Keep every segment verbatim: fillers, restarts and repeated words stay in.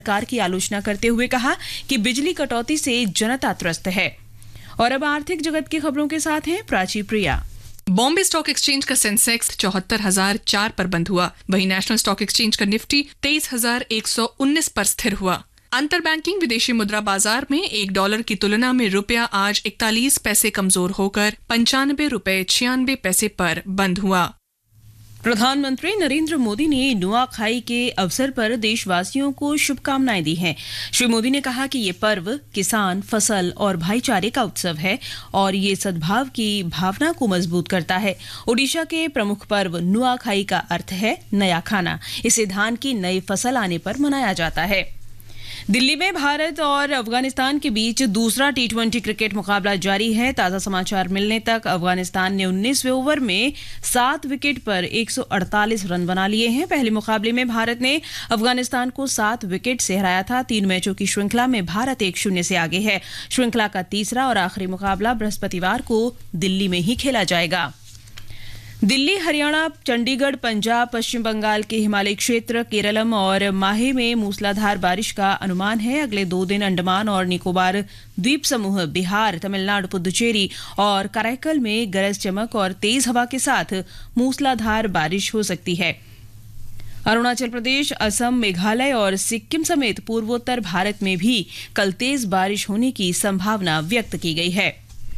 सरकार की आलोचना करते हुए कहा कि बिजली कटौती से जनता त्रस्त है। और अब आर्थिक जगत की खबरों के साथ हैं प्राची प्रिया। बॉम्बे स्टॉक एक्सचेंज का सेंसेक्स चौहत्तर हजार चार पर बंद हुआ, वहीं नेशनल स्टॉक एक्सचेंज का निफ्टी तेईस हजार एक सौ उन्नीस पर स्थिर हुआ। अंतर बैंकिंग विदेशी मुद्रा बाजार में एक डॉलर की तुलना में रुपया आज इकतालीस पैसे कमजोर होकर पंचानबे रुपए छियानबे पैसे पर बंद हुआ। प्रधानमंत्री नरेंद्र मोदी ने नुआखाई के अवसर पर देशवासियों को शुभकामनाएं दी हैं। श्री मोदी ने कहा कि ये पर्व किसान, फसल और भाईचारे का उत्सव है और ये सद्भाव की भावना को मजबूत करता है। ओडिशा के प्रमुख पर्व नुआखाई का अर्थ है नया खाना। इसे धान की नई फसल आने पर मनाया जाता है। दिल्ली में भारत और अफगानिस्तान के बीच दूसरा टी ट्वेंटी क्रिकेट मुकाबला जारी है। ताजा समाचार मिलने तक अफगानिस्तान ने उन्नीसवें ओवर में सात विकेट पर एक सौ अड़तालीस रन बना लिए हैं। पहले मुकाबले में भारत ने अफगानिस्तान को सात विकेट से हराया था। तीन मैचों की श्रृंखला में भारत एक शून्य से आगे है। श्रृंखला का तीसरा और आखिरी मुकाबला बृहस्पतिवार को दिल्ली में ही खेला जाएगा। दिल्ली, हरियाणा, चंडीगढ़, पंजाब, पश्चिम बंगाल के हिमालयी क्षेत्र, केरलम और माहे में मूसलाधार बारिश का अनुमान है। अगले दो दिन अंडमान और निकोबार द्वीप समूह, बिहार, तमिलनाडु, पुदुचेरी और कराईकल में गरज चमक और तेज हवा के साथ मूसलाधार बारिश हो सकती है। अरुणाचल प्रदेश, असम, मेघालय और सिक्किम समेत पूर्वोत्तर भारत में भी कल तेज बारिश होने की संभावना व्यक्त की गई है।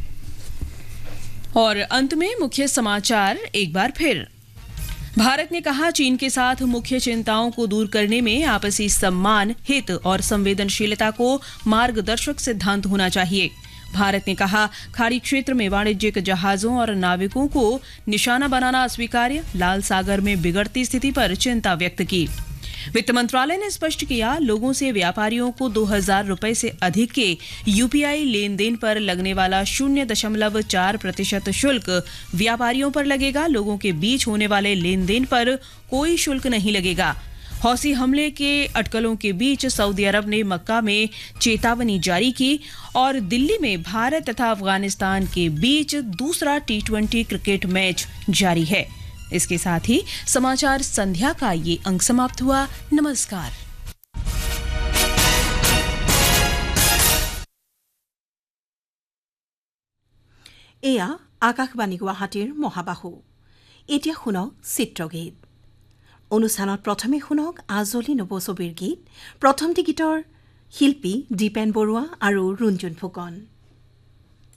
और अंत में मुख्य समाचार एक बार फिर। भारत ने कहा, चीन के साथ मुख्य चिंताओं को दूर करने में आपसी सम्मान, हित और संवेदनशीलता को मार्गदर्शक सिद्धांत होना चाहिए। भारत ने कहा, खाड़ी क्षेत्र में वाणिज्यिक जहाजों और नाविकों को निशाना बनाना अस्वीकार्य। लाल सागर में बिगड़ती स्थिति पर चिंता व्यक्त की। वित्त मंत्रालय ने स्पष्ट किया, लोगों से व्यापारियों को दो हजार रुपए से अधिक के यूपीआई लेन देन पर लगने वाला शून्य दशमलव चार प्रतिशत शुल्क व्यापारियों पर लगेगा। लोगों के बीच होने वाले लेन देन पर कोई शुल्क नहीं लगेगा। हौसी हमले के अटकलों के बीच सऊदी अरब ने मक्का में चेतावनी जारी की। और दिल्ली में भारत तथा अफगानिस्तान के बीच दूसरा टी ट्वेंटी क्रिकेट मैच जारी है। इसके साथ ही समाचार संध्या का ये अंक समाप्त हुआ। नमस्कार। এয়া আকাশবাণী গুৱাহাটীৰ মহাবাহু। এতিয়া শুনক চিত্ৰগীত। অনুষ্ঠানত প্ৰথমে শুনক আজলি নবছবিৰ গীত। প্ৰথমটি গীতৰ শিল্পী দীপেন বৰুৱা আৰু ৰুণজুন ফুকন।